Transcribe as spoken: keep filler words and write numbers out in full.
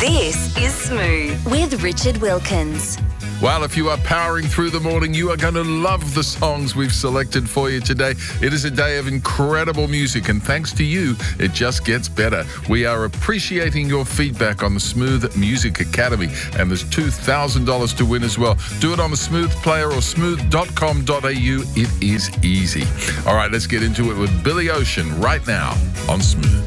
This is Smooth with Richard Wilkins. Well, if you are powering through the morning, you are going to love the songs we've selected for you today. It is a day of incredible music, and thanks to you, it just gets better. We are appreciating your feedback on the Smooth Music Academy, and there's two thousand dollars to win as well. Do it on the Smooth Player or smooth dot com dot a u. It is easy. All right, let's get into it with Billy Ocean right now on Smooth.